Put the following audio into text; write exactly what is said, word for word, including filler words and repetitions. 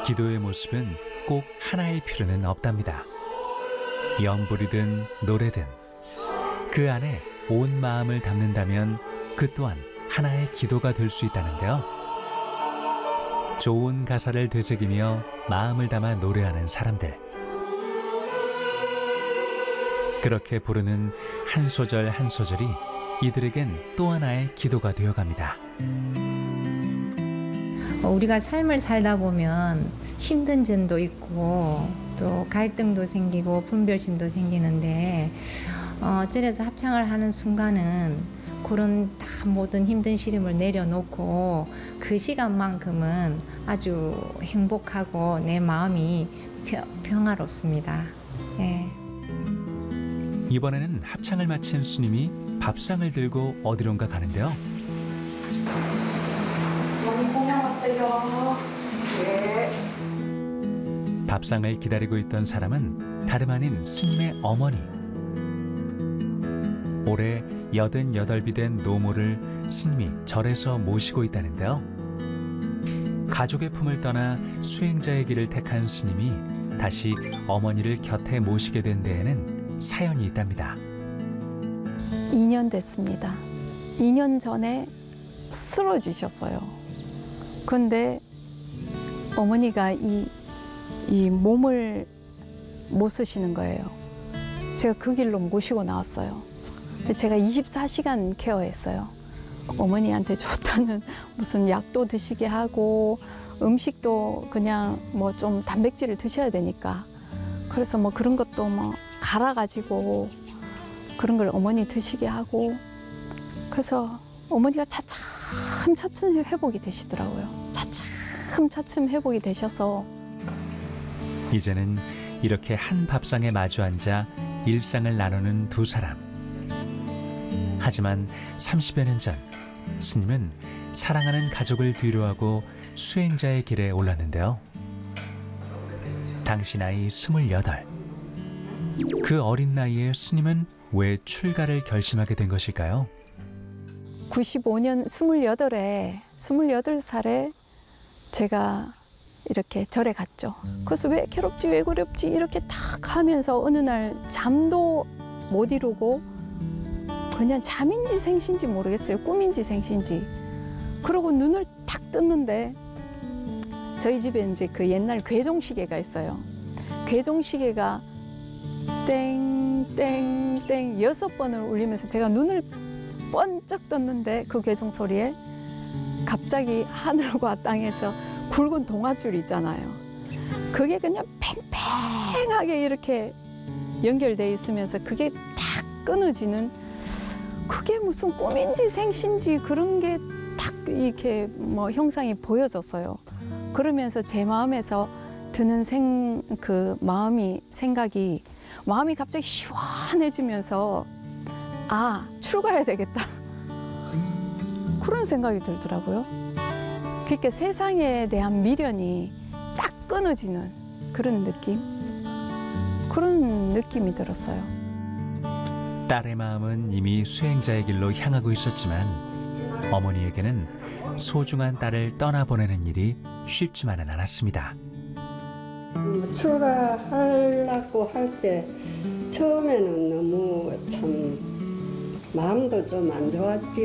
기도의 모습은 꼭 하나일 필요는 없답니다. 연불이든 노래든 그 안에 온 마음을 담는다면 그 또한 하나의 기도가 될 수 있다는데요. 좋은 가사를 되새기며 마음을 담아 노래하는 사람들. 그렇게 부르는 한 소절 한 소절이 이들에겐 또 하나의 기도가 되어갑니다. 우리가 삶을 살다 보면 힘든 점도 있고 또 갈등도 생기고 분별심도 생기는데 어, 절에서 합창을 하는 순간은 그런 다 모든 힘든 시름을 내려놓고 그 시간만큼은 아주 행복하고 내 마음이 평, 평화롭습니다. 네. 이번에는 합창을 마친 스님이 밥상을 들고 어디론가 가는데요. 많이 고마웠어요. 네. 밥상을 기다리고 있던 사람은 다름 아닌 스님의 어머니. 올해 여든여덟이 된 노모를 스님이 절에서 모시고 있다는데요. 가족의 품을 떠나 수행자의 길을 택한 스님이 다시 어머니를 곁에 모시게 된 데에는 사연이 있답니다. 이 년 됐습니다. 이 년 전에 쓰러지셨어요. 근데 어머니가 이, 이 몸을 못 쓰시는 거예요. 제가 그 길로 모시고 나왔어요. 제가 이십사 시간 케어했어요. 어머니한테 좋다는 무슨 약도 드시게 하고 음식도 그냥 뭐 좀 단백질을 드셔야 되니까 그래서 뭐 그런 것도 뭐 갈아가지고 그런 걸 어머니 드시게 하고 그래서 어머니가 차츰 차츰 회복이 되시더라고요. 차츰 차츰 회복이 되셔서 이제는 이렇게 한 밥상에 마주 앉아 일상을 나누는 두 사람. 하지만 삼십여 년 전 스님은 사랑하는 가족을 뒤로하고 수행자의 길에 올랐는데요. 당시 나이 스물여덟. 그 어린 나이에 스님은 왜 출가를 결심하게 된 것일까요? 구십오 년 스물여덟에 스물여덟 살에 제가 이렇게 절에 갔죠. 그래서 왜 괴롭지 왜 괴롭지 이렇게 탁 하면서 어느 날 잠도 못 이루고 그냥 잠인지 생신지 모르겠어요. 꿈인지 생신지. 그러고 눈을 탁 떴는데 저희 집에 이제 그 옛날 괴종시계가 있어요. 괴종시계가 땡땡땡 여섯 번을 울리면서 제가 눈을 번쩍 떴는데 그 괴종 소리에 갑자기 하늘과 땅에서 굵은 동아줄 있잖아요. 그게 그냥 팽팽하게 이렇게 연결돼 있으면서 그게 탁 끊어지는 그게 무슨 꿈인지 생신지 그런 게 탁 이렇게 뭐 형상이 보여졌어요. 그러면서 제 마음에서 드는 생 그 마음이 생각이 마음이 갑자기 시원해지면서 아 출가해야 되겠다 그런 생각이 들더라고요. 그러니까 세상에 대한 미련이 딱 끊어지는 그런 느낌 그런 느낌이 들었어요. 딸의 마음은 이미 수행자의 길로 향하고 있었지만 어머니에게는 소중한 딸을 떠나보내는 일이 쉽지만은 않았습니다. 출가하려고 할 때 처음에는 너무 참 마음도 좀 안 좋았지요.